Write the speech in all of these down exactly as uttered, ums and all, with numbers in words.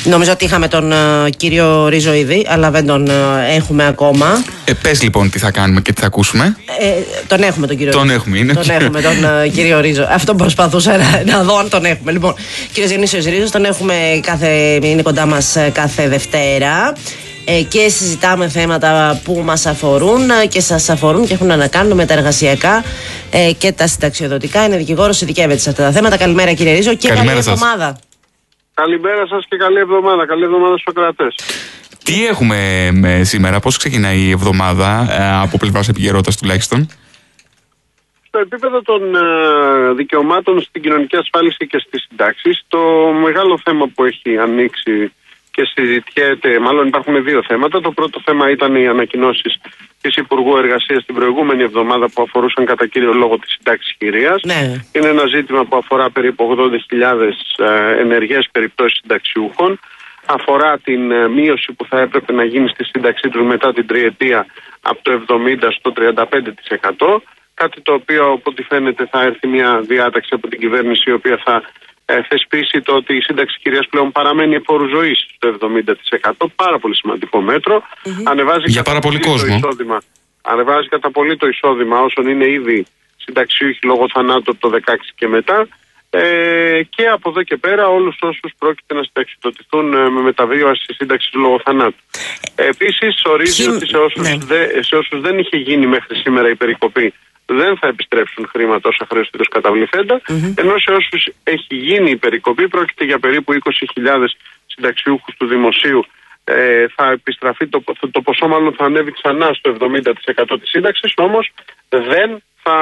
Νομίζω ότι είχαμε τον uh, κύριο Ρίζο ήδη, αλλά δεν τον uh, έχουμε ακόμα. Ε, πες λοιπόν τι θα κάνουμε και τι θα ακούσουμε. Ε, τον έχουμε τον κύριο Τον Ρίζο. έχουμε, είναι. Τον έχουμε τον uh, κύριο Ρίζο. Αυτό προσπαθούσα να, να δω αν τον έχουμε. Λοιπόν, κύριος Διονύσιος Ρίζος, τον έχουμε κάθε, είναι κοντά μας κάθε Δευτέρα. Ε, και συζητάμε θέματα που μας αφορούν και σας αφορούν και έχουν να κάνουν με τα εργασιακά ε, και τα συνταξιοδοτικά. Είναι δικηγόρος, ειδικεύεται σε αυτά τα θέματα. Καλημέρα κύριε Ρίζο και καλή εβδομάδα. Καλημέρα σας και καλή εβδομάδα. Καλή εβδομάδα στους ακροατές. Τι έχουμε με σήμερα, πώς ξεκινάει η εβδομάδα ε, από πλευράς επικαιρότητας τουλάχιστον? Στο επίπεδο των ε, δικαιωμάτων στην κοινωνική ασφάλιση και στις συντάξεις, το μεγάλο θέμα που έχει ανοίξει και συζητιέται, μάλλον υπάρχουν δύο θέματα. Το πρώτο θέμα ήταν οι ανακοινώσεις της Υπουργού Εργασίας την προηγούμενη εβδομάδα που αφορούσαν κατά κύριο λόγο τη συντάξη χειρίας. Ναι. Είναι ένα ζήτημα που αφορά περίπου ογδόντα χιλιάδες ε, ενεργές περιπτώσεις συνταξιούχων. Αφορά την ε, μείωση που θα έπρεπε να γίνει στη σύνταξή τους μετά την τριετία από το εβδομήντα τοις εκατό στο τριάντα πέντε τοις εκατό. Κάτι το οποίο, από ό,τι φαίνεται, θα έρθει μια διάταξη από την κυβέρνηση η οποία θα ε, θεσπίσει το ότι η σύνταξη κυρίας πλέον παραμένει εφόρου ζωής στο εβδομήντα τοις εκατό. Πάρα πολύ σημαντικό μέτρο. Mm-hmm. Ανεβάζει για πάρα πολύ κόσμο. Εισόδημα, ανεβάζει κατά πολύ το εισόδημα όσων είναι ήδη συνταξιούχοι λόγω θανάτου από το δεκαέξι και μετά. Ε, και από εδώ και πέρα όλους όσους πρόκειται να συνταξιδοτηθούν ε, με μεταβίβαση σύνταξη λόγω θανάτου. Ε, επίσης ορίζει ότι σε όσους, ναι. δε, σε όσους δεν είχε γίνει μέχρι σήμερα η περικοπή δεν θα επιστρέψουν χρήματα όσα χρέωστη ως καταβληθέντα, mm-hmm. ενώ σε όσους έχει γίνει η περικοπή πρόκειται για περίπου είκοσι χιλιάδες συνταξιούχους του δημοσίου. Ε, θα επιστραφεί το, το, το ποσό μάλλον θα ανέβει ξανά στο εβδομήντα τοις εκατό της σύνταξης, όμως δεν θα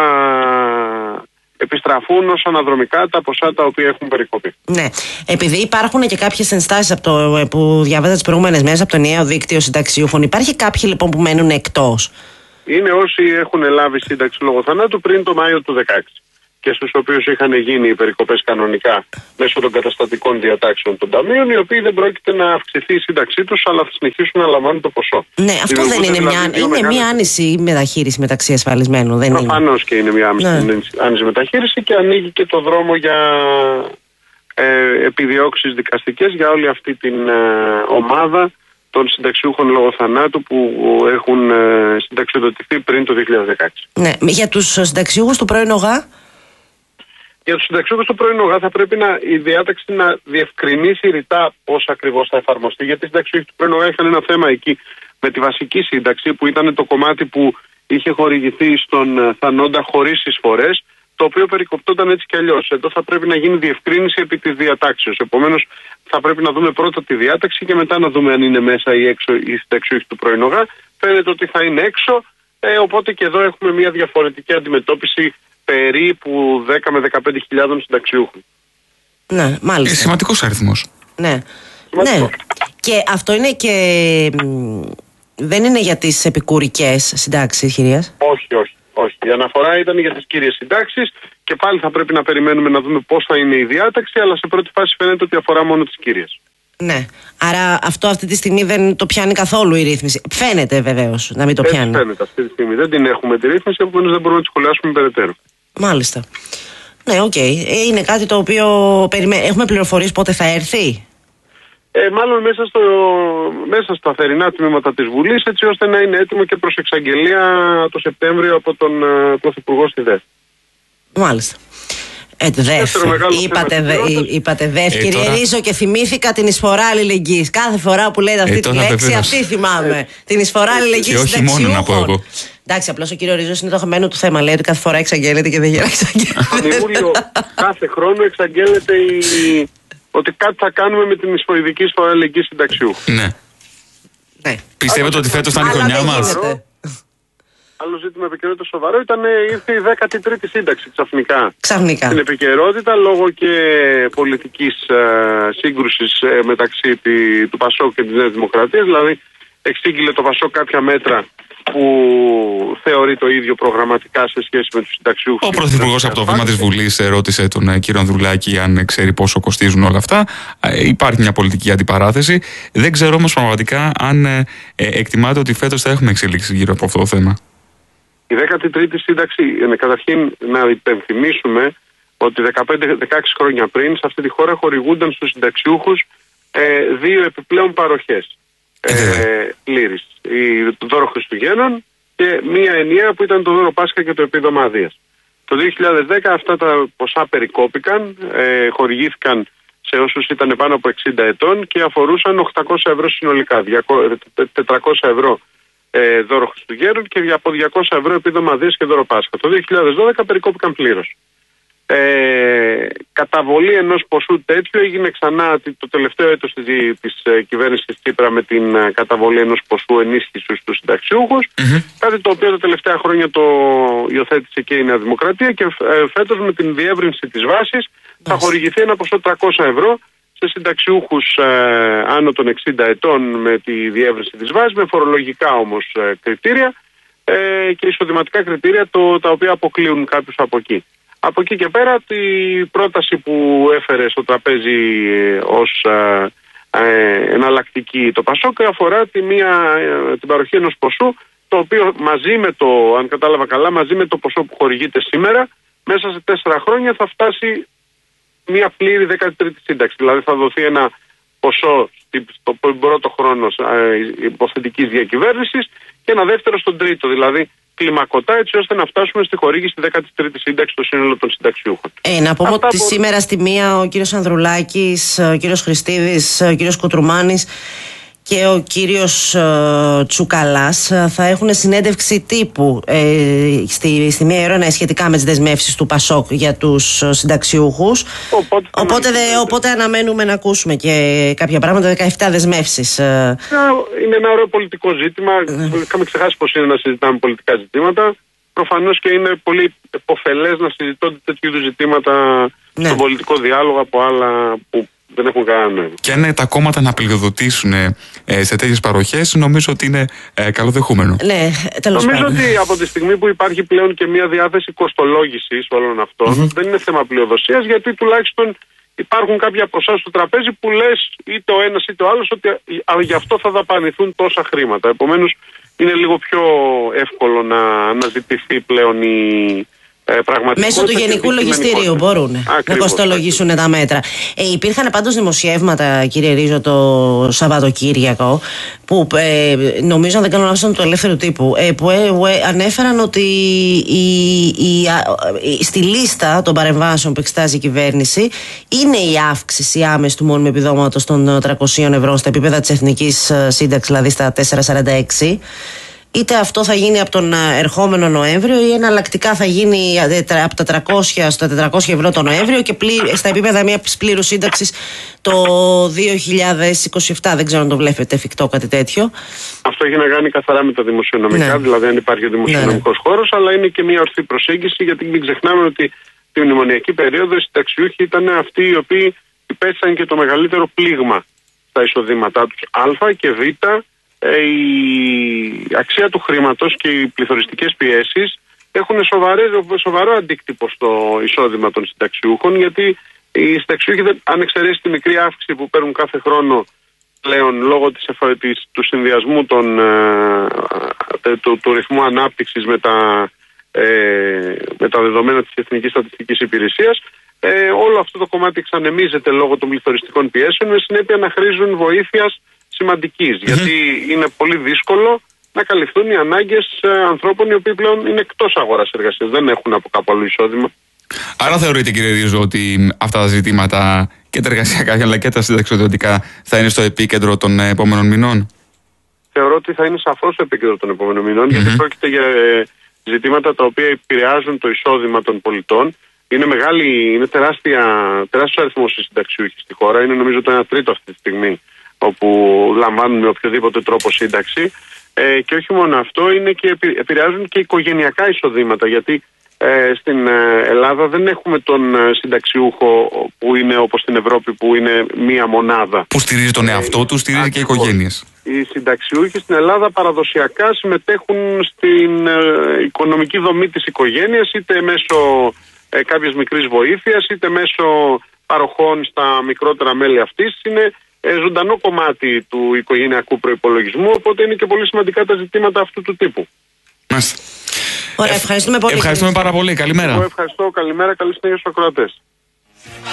επιστραφούν ως αναδρομικά τα ποσά τα οποία έχουν περικοπεί. Ναι. Επειδή υπάρχουν και κάποιες ενστάσεις από το, που διαβάζα τις προηγούμενες μέρες από το νέο δίκτυο συνταξιούχων, υπάρχει κάποιοι λοιπόν που μένουν εκτός? Είναι όσοι έχουν λάβει σύνταξη λόγω θανάτου πριν το Μάιο του δεκαέξι και στους οποίους είχαν γίνει οι περικοπές κανονικά μέσω των καταστατικών διατάξεων των ταμείων, οι οποίοι δεν πρόκειται να αυξηθεί η σύνταξή τους, αλλά θα συνεχίσουν να λαμβάνουν το ποσό. Ναι, αυτό δεν είναι δηλαδή μια, είναι μεγάλες... μια άνηση μεταχείριση μεταξύ ασφαλισμένων. Προφανώς και είναι μια ναι. άνηση μεταχείριση και ανοίγει και το δρόμο για ε, επιδιώξεις δικαστικές για όλη αυτή την ε, ομάδα των συνταξιούχων λόγω θανάτου που έχουν ε, συνταξιοδοτηθεί πριν το δύο χιλιάδες δεκαέξι. Ναι, για τους συνταξιούχους του πρώην ΟΓΑ. Για τους συνταξιούχους του πρώην ΟΓΑ θα πρέπει να, η διάταξη να διευκρινίσει ρητά πώς ακριβώς θα εφαρμοστεί. Γιατί οι συνταξιούχοι του πρώην ΟΓΑ είχαν ένα θέμα εκεί με τη βασική σύνταξη που ήταν το κομμάτι που είχε χορηγηθεί στον θανόντα χωρίς εισφορές, το οποίο περικοπτόταν έτσι κι αλλιώς. Εδώ θα πρέπει να γίνει διευκρίνηση επί της διατάξεως. Επομένως, θα πρέπει να δούμε πρώτα τη διάταξη και μετά να δούμε αν είναι μέσα ή έξω οι συνταξιούχοι του πρώην ΟΓΑ. Φαίνεται ότι θα είναι έξω, ε, οπότε και εδώ έχουμε μια διαφορετική αντιμετώπιση περίπου δέκα με δεκαπέντε χιλιάδων συνταξιούχων. Ναι, μάλιστα. Ε, σημαντικός αριθμός. Ναι. ναι. Και αυτό είναι και... δεν είναι για τις επικουρικές συντάξεις, κυρίας? Όχι, όχι. Όχι. Η αναφορά ήταν για τις κύριες συντάξεις και πάλι θα πρέπει να περιμένουμε να δούμε πώς θα είναι η διάταξη, αλλά σε πρώτη φάση φαίνεται ότι αφορά μόνο τις κύριες. Ναι. Άρα αυτό αυτή τη στιγμή δεν το πιάνει καθόλου η ρύθμιση. Φαίνεται βεβαίως να μην το Έτσι πιάνει. Φαίνεται αυτή τη στιγμή. Δεν την έχουμε τη ρύθμιση, επομένως δεν μπορούμε να τη σχολιάσουμε περαιτέρω. Μάλιστα. Ναι, οκ. Okay. Είναι κάτι το οποίο περιμέ... έχουμε πληροφορίες πότε θα έρθει? Ε, μάλλον μέσα, στο, μέσα στα θερινά τμήματα της Βουλής, έτσι ώστε να είναι έτοιμο και προς εξαγγελία το Σεπτέμβριο από τον uh, Πρωθυπουργό στη ΔΕΘ. Μάλιστα. Ε, ΔΕΘ. Είπατε, δε, είπατε ΔΕΘ, ε, κύριε τώρα... Ρίζο, και θυμήθηκα την εισφορά αλληλεγγύης. Κάθε φορά που λέτε αυτή ε, τη λέξη, βεβαίως. Αυτή θυμάμαι. Ε, την εισφορά αλληλεγγύης συνταξιούχων. Όχι μόνο να πω εγώ. Εντάξει, απλώς ο κύριο Ρίζος είναι το χαμένο του θέμα. Λέει ότι κάθε φορά εξαγγέλλεται και δεν γέρα εξαγγέλλεται. Τον Ιούλιο κάθε χρόνο εξαγγέλλεται η... ότι κάτι θα κάνουμε με την ειδική εισφορά αλληλεγγύης συνταξιούχων. Ναι. ναι. Πιστεύετε ότι φέτος θα είναι η χρονιά μας? Άλλο ζήτημα επικαιρότητα σοβαρό ήταν ήρθε η δέκατη τρίτη σύνταξη ξαφνικά. Ξαφνικά. Στην επικαιρότητα λόγω και πολιτικής ε, σύγκρουσης ε, μεταξύ τη, του Πασόκ και της Νέας Δημοκρατίας. Δηλαδή εξήγηλε το Πασόκ κάποια μέτρα που θεωρεί το ίδιο προγραμματικά σε σχέση με τους συνταξιούχους. Ο Πρωθυπουργός από το βήμα της Βουλής ρώτησε τον κύριο Ανδρουλάκη αν ξέρει πόσο κοστίζουν όλα αυτά. Υπάρχει μια πολιτική αντιπαράθεση. Δεν ξέρω όμως πραγματικά αν ε, εκτιμάτε ότι φέτος θα έχουμε εξελίξει γύρω από αυτό το θέμα. Η δέκατη τρίτη σύνταξη, καταρχήν να υπενθυμίσουμε ότι δεκαπέντε δεκαέξι χρόνια πριν σε αυτή τη χώρα χορηγούνταν στους συνταξιούχους ε, δύο επιπλέον παροχές ε, πλήρης. Το δώρο Χριστουγέννων και μία ενιαία που ήταν το δώρο Πάσχα και το επίδομα αδείας. Το δύο χιλιάδες δέκα αυτά τα ποσά περικόπηκαν, ε, χορηγήθηκαν σε όσους ήταν πάνω από εξήντα ετών και αφορούσαν οκτακόσια ευρώ συνολικά, τετρακόσια ευρώ ε, δώρο Χριστουγέννων και από διακόσια ευρώ επίδομα αδείας και δώρο Πάσχα. Το δύο χιλιάδες δώδεκα περικόπηκαν πλήρως. Ε, καταβολή ενός ποσού τέτοιου έγινε ξανά το τελευταίο έτος της, της ε, κυβέρνησης Τσίπρα με την ε, καταβολή ενός ποσού ενίσχυσης στους συνταξιούχους, mm-hmm. κάτι το οποίο τα τελευταία χρόνια το υιοθέτησε και η Νέα Δημοκρατία και ε, φέτος με την διεύρυνση της βάσης mm-hmm. θα χορηγηθεί ένα ποσό τριακόσια ευρώ σε συνταξιούχους ε, άνω των εξήντα ετών με τη διεύρυνση της βάσης, με φορολογικά όμως ε, κριτήρια ε, και εισοδηματικά κριτήρια το, τα οποία αποκλείουν κάποιους από εκεί. Από εκεί και πέρα η πρόταση που έφερε στο τραπέζι ε, ως ε, ε, εναλλακτική το Πασόκ αφορά τη μία, ε, την παροχή ενός ποσού το οποίο μαζί με το, αν κατάλαβα καλά, μαζί με το ποσό που χορηγείται σήμερα μέσα σε τέσσερα χρόνια θα φτάσει μία πλήρη δέκατη τρίτη σύνταξη. Δηλαδή θα δοθεί ένα ποσό στον πρώτο χρόνο ε, υποθετικής διακυβέρνησης και ένα δεύτερο στον τρίτο. Δηλαδή κλιμακωτά έτσι ώστε να φτάσουμε στη χορήγηση δέκατη τρίτη σύνταξη στο σύνολο των συνταξιούχων. Ε, να πούμε Αυτά ότι που... σήμερα στη μία ο κύριος Ανδρουλάκης, ο κύριος Χριστίδης, ο κύριος Κουτρουμάνης και ο κύριος ε, Τσουκαλάς θα έχουν συνέντευξη τύπου ε, στη, στη μία ώρα σχετικά με τις δεσμεύσεις του Πασόκ για τους συνταξιούχους. Οπότε, οπότε, δε, οπότε αναμένουμε να ακούσουμε και κάποια πράγματα, δεκαεπτά δεσμεύσεις. Είναι ένα ωραίο πολιτικό ζήτημα. Mm. Είχαμε ξεχάσει πως είναι να συζητάμε πολιτικά ζητήματα. Προφανώς και είναι πολύ επωφελές να συζητώνται τέτοιου είδους ζητήματα ναι. στον πολιτικό διάλογο από άλλα που δεν έχουν κανένα νόημα. Και αν τα κόμματα να πλειοδοτήσουν ε, σε τέτοιες παροχές, νομίζω ότι είναι ε, καλοδεχούμενο. Ναι, τέλος νομίζω πάντων. ότι από τη στιγμή που υπάρχει πλέον και μια διάθεση κοστολόγησης όλων αυτών, mm-hmm. δεν είναι θέμα πλειοδοσίας, γιατί τουλάχιστον υπάρχουν κάποια ποσά στο τραπέζι που λες είτε ο ένας είτε ο άλλος ότι γι' αυτό θα δαπανηθούν τόσα χρήματα. Επομένως, είναι λίγο πιο εύκολο να αναζητηθεί πλέον η. Μέσω του Γενικού Λογιστηρίου μπορούν ακριβώς, να κοστολογήσουν τα μέτρα. Ε, υπήρχαν πάντως δημοσιεύματα, κύριε Ρίζο, το Σαββατοκύριακο, που ε, νομίζω, αν δεν κάνω λάθος, του Ελεύθερου Τύπου, ε, που ε, ε, ανέφεραν ότι η, η, η, στη λίστα των παρεμβάσεων που εξετάζει η κυβέρνηση είναι η αύξηση άμεση του μόνιμου επιδόματος των τριακοσίων ευρώ στα επίπεδα της εθνικής σύνταξης, δηλαδή στα τετρακόσια σαράντα έξι. Είτε αυτό θα γίνει από τον ερχόμενο Νοέμβριο ή εναλλακτικά θα γίνει από τα τριακόσια στα τετρακόσια ευρώ το Νοέμβριο και πλή, στα επίπεδα μια πλήρους σύνταξης το δύο χιλιάδες είκοσι επτά. Δεν ξέρω αν το βλέπετε εφικτό κάτι τέτοιο. Αυτό έχει να κάνει καθαρά με τα δημοσιονομικά, ναι. δηλαδή αν υπάρχει ο δημοσιονομικός ναι, ναι. χώρος, αλλά είναι και μια ορθή προσέγγιση, γιατί μην ξεχνάμε ότι τη μνημονιακή περίοδο οι συνταξιούχοι ήταν αυτοί οι οποίοι υπέστησαν και το μεγαλύτερο πλήγμα στα εισοδήματά τους Α και Β. Η αξία του χρήματος και οι πληθωριστικές πιέσεις έχουν σοβαρό αντίκτυπο στο εισόδημα των συνταξιούχων, γιατί οι συνταξιούχοι, αν εξαιρέσει τη μικρή αύξηση που παίρνουν κάθε χρόνο πλέον λόγω της, της, του συνδυασμού των, ε, του, του ρυθμού ανάπτυξης με τα, ε, με τα δεδομένα της Εθνικής Στατιστικής Υπηρεσίας, ε, όλο αυτό το κομμάτι εξανεμίζεται λόγω των πληθωριστικών πιέσεων, με συνέπεια να χρήζουν βοήθειας σημαντικής, mm-hmm. γιατί είναι πολύ δύσκολο να καλυφθούν οι ανάγκες ε, ανθρώπων οι οποίοι πλέον είναι εκτός αγοράς εργασίας, δεν έχουν από κάπου άλλο εισόδημα. Άρα θεωρείτε, κύριε Ρίζο, ότι αυτά τα ζητήματα και τα εργασιακά αλλά και τα συνταξιοδοτικά θα είναι στο επίκεντρο των επόμενων μηνών? Θεωρώ ότι θα είναι σαφώς στο επίκεντρο των επόμενων μηνών, mm-hmm. γιατί πρόκειται για ε, ζητήματα τα οποία επηρεάζουν το εισόδημα των πολιτών. Είναι μεγάλη, είναι τεράστια, τεράστιος αριθμός συνταξιούχοι στη χώρα, είναι νομίζω το ένα τρίτο αυτή τη στιγμή όπου λαμβάνουν με οποιοδήποτε τρόπο σύνταξη, ε, και όχι μόνο αυτό, είναι και επηρεάζουν και οικογενειακά εισοδήματα, γιατί ε, στην Ελλάδα δεν έχουμε τον συνταξιούχο που είναι όπως στην Ευρώπη, που είναι μία μονάδα. Που στηρίζει τον εαυτό του, στηρίζει ε, και οι οικογένειες. Οι συνταξιούχοι στην Ελλάδα παραδοσιακά συμμετέχουν στην ε, οικονομική δομή της οικογένειας, είτε μέσω ε, κάποιας μικρής βοήθειας, είτε μέσω παροχών στα μικρότερα μέλη αυτής. Είναι ζωντανό κομμάτι του οικογενειακού προϋπολογισμού, οπότε είναι και πολύ σημαντικά τα ζητήματα αυτού του τύπου. Μάλιστα. Ωραία, ευχαριστούμε πολύ. Ευχαριστούμε πάρα πολύ. Καλημέρα. Εγώ ευχαριστώ. Καλημέρα. Καλή συνέχεια στους ακροατές.